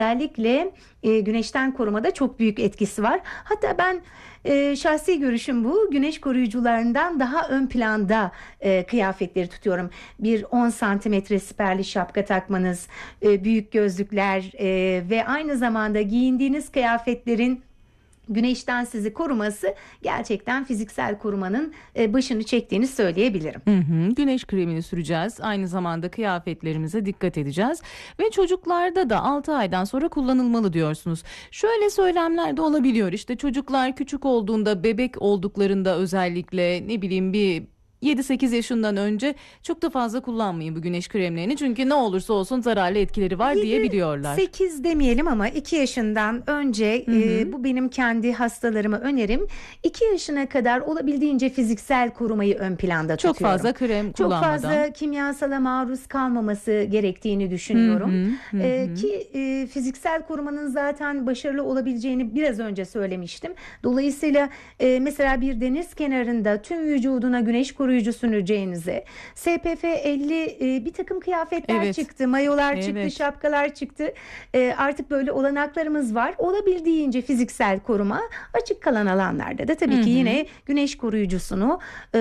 Özellikle güneşten korumada çok büyük etkisi var. Hatta ben şahsi görüşüm bu. Güneş koruyucularından daha ön planda kıyafetleri tutuyorum. Bir 10 santimetre siperli şapka takmanız, büyük gözlükler ve aynı zamanda giyindiğiniz kıyafetlerin güneşten sizi koruması gerçekten fiziksel korumanın başını çektiğini söyleyebilirim. Güneş kremini süreceğiz. Aynı zamanda kıyafetlerimize dikkat edeceğiz. Ve çocuklarda da 6 aydan sonra kullanılmalı diyorsunuz. Şöyle söylemler de olabiliyor. İşte çocuklar küçük olduğunda, bebek olduklarında özellikle bir 7-8 yaşından önce çok da fazla kullanmayın bu güneş kremlerini. Çünkü ne olursa olsun zararlı etkileri var diyebiliyorlar. 8 demeyelim ama 2 yaşından önce bu benim kendi hastalarıma önerim. 2 yaşına kadar olabildiğince fiziksel korumayı ön planda tutuyorum. Çok fazla krem kullanmadan. Çok fazla kimyasala maruz kalmaması gerektiğini düşünüyorum. Ki fiziksel korumanın zaten başarılı olabileceğini biraz önce söylemiştim. Dolayısıyla mesela bir deniz kenarında tüm vücuduna güneş koruyucu süreceğinize SPF 50 bir takım kıyafetler çıktı, mayolar çıktı, şapkalar çıktı. Artık böyle olanaklarımız var. Olabildiğince fiziksel koruma, açık kalan alanlarda da tabii ki yine güneş koruyucusunu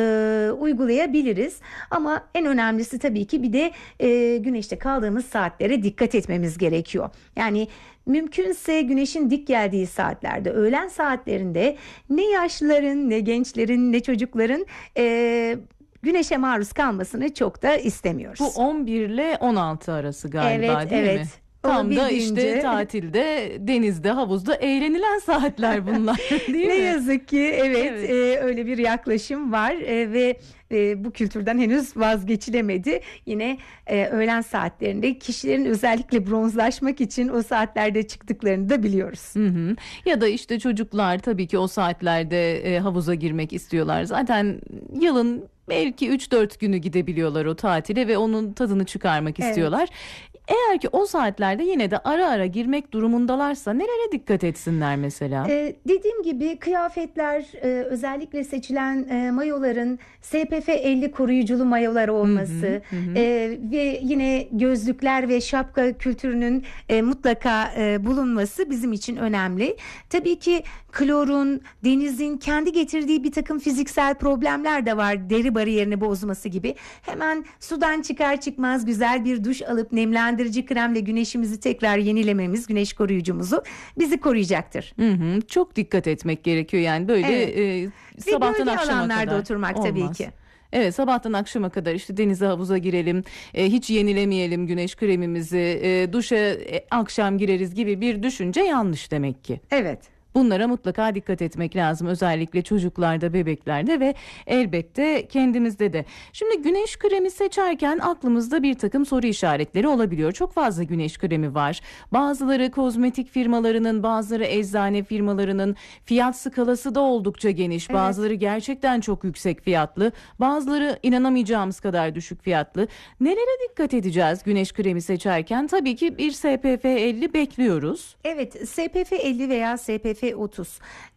uygulayabiliriz. Ama en önemlisi tabii ki bir de güneşte kaldığımız saatlere dikkat etmemiz gerekiyor. Yani mümkünse güneşin dik geldiği saatlerde, öğlen saatlerinde ne yaşlıların, ne gençlerin, ne çocukların güneşe maruz kalmasını çok da istemiyoruz. Bu 11 ile 16 arası galiba değil mi? Tam da işte tatilde, denizde, havuzda eğlenilen saatler bunlar değil mi? Ne yazık ki öyle bir yaklaşım var ve bu kültürden henüz vazgeçilemedi. Yine öğlen saatlerinde kişilerin özellikle bronzlaşmak için o saatlerde çıktıklarını da biliyoruz. Ya da işte çocuklar tabii ki o saatlerde havuza girmek istiyorlar. Zaten yılın belki 3-4 günü gidebiliyorlar o tatile ve onun tadını çıkarmak istiyorlar. Eğer ki o saatlerde yine de ara ara girmek durumundalarsa nelere dikkat etsinler mesela? Dediğim gibi kıyafetler, özellikle seçilen mayoların SPF 50 koruyuculu mayolar olması ve yine gözlükler ve şapka kültürünün mutlaka bulunması bizim için önemli. Tabii ki klorun, denizin kendi getirdiği bir takım fiziksel problemler de var. Deri bariyerini bozması gibi. Hemen sudan çıkar çıkmaz güzel bir duş alıp nemlendirici kremle güneşimizi tekrar yenilememiz, güneş koruyucumuzu bizi koruyacaktır. Çok dikkat etmek gerekiyor yani böyle sabahtan akşama kadar oturmak olmaz. Tabii ki. Evet, sabahtan akşama kadar işte denize, havuza girelim, hiç yenilemeyelim güneş kremimizi, duşa akşam gireriz gibi bir düşünce yanlış demek ki. Evet. Bunlara mutlaka dikkat etmek lazım, özellikle çocuklarda, bebeklerde ve elbette kendimizde de. Şimdi güneş kremi seçerken aklımızda bir takım soru işaretleri olabiliyor. Çok fazla güneş kremi var. Bazıları kozmetik firmalarının, bazıları eczane firmalarının, fiyat skalası da oldukça geniş. Bazıları gerçekten çok yüksek fiyatlı, bazıları inanamayacağımız kadar düşük fiyatlı. Nelere dikkat edeceğiz güneş kremi seçerken? Tabii ki bir SPF 50 bekliyoruz. Evet, SPF 50 veya SPF 30.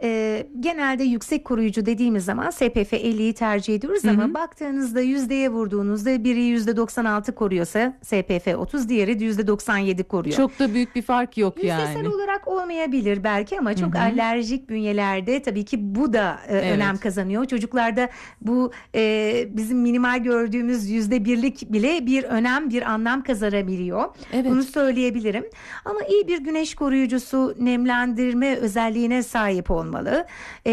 Genelde yüksek koruyucu dediğimiz zaman SPF 50'yi tercih ediyoruz ama baktığınızda yüzdeye vurduğunuzda biri %96 koruyorsa SPF 30, diğeri de %97 koruyor. Çok da büyük bir fark yok yani. Yüzdesel olarak olmayabilir belki ama çok alerjik bünyelerde tabii ki bu da önem kazanıyor. Çocuklarda bu bizim minimal gördüğümüz %1'lik bile bir önem, bir anlam kazanabiliyor. Bunu söyleyebilirim. Ama iyi bir güneş koruyucusu nemlendirme özelliğine sahip olmalı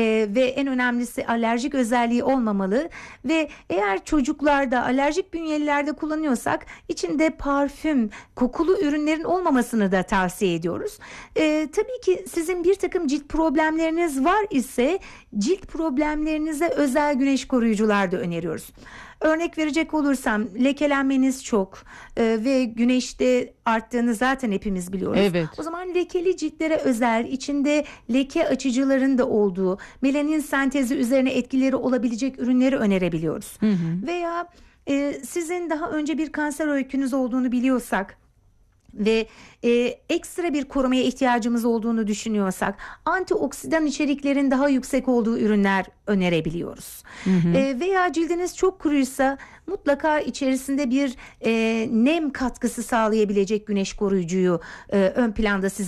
ve en önemlisi alerjik özelliği olmamalı ve eğer çocuklarda, alerjik bünyelilerde kullanıyorsak içinde parfüm, kokulu ürünlerin olmamasını da tavsiye ediyoruz. Tabii ki sizin bir takım cilt problemleriniz var ise cilt problemlerinize özel güneş koruyucular da öneriyoruz. Örnek verecek olursam lekelenmeniz çok ve güneşte arttığını zaten hepimiz biliyoruz. O zaman lekeli ciltlere özel, içinde leke açıcıların da olduğu, melanin sentezi üzerine etkileri olabilecek ürünleri önerebiliyoruz. Veya sizin daha önce bir kanser öykünüz olduğunu biliyorsak ve ekstra bir korumaya ihtiyacımız olduğunu düşünüyorsak antioksidan içeriklerin daha yüksek olduğu ürünler önerebiliyoruz. Veya cildiniz çok kuruysa mutlaka içerisinde bir nem katkısı sağlayabilecek güneş koruyucuyu ön planda size